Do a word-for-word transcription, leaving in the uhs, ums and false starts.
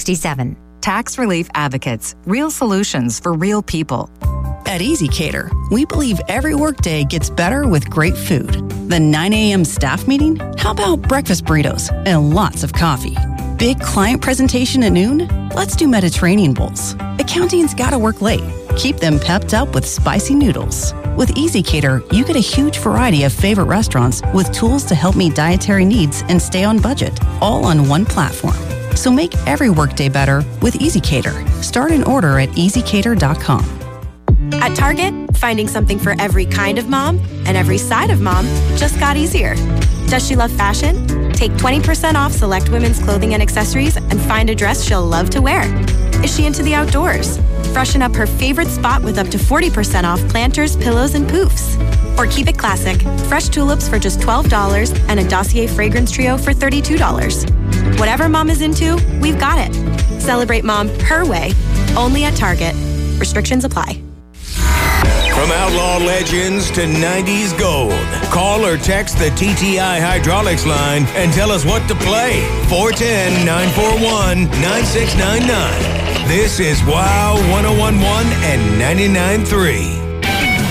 sixty-seven. Tax Relief Advocates. Real solutions for real people. At ezCater, we believe every workday gets better with great food. The nine a.m. staff meeting? How about breakfast burritos and lots of coffee? Big client presentation at noon? Let's do Mediterranean bowls. Accounting's gotta work late. Keep them pepped up with spicy noodles. With ezCater, you get a huge variety of favorite restaurants with tools to help meet dietary needs and stay on budget, all on one platform. So make every workday better with ezCater. Start an order at easy cater dot com. At Target, finding something for every kind of mom and every side of mom just got easier. Does she love fashion? Take twenty percent off select women's clothing and accessories and find a dress she'll love to wear. Is she into the outdoors? Freshen up her favorite spot with up to forty percent off planters, pillows, and poofs. Or keep it classic. Fresh tulips for just twelve dollars and a Dossier fragrance trio for thirty-two dollars. Whatever mom is into, we've got it. Celebrate mom her way. Only at Target. Restrictions apply. From outlaw legends to nineties gold, call or text the T T I Hydraulics line and tell us what to play. four one zero, nine four one, nine six nine nine. This is Wow one oh one point one and ninety-nine point three.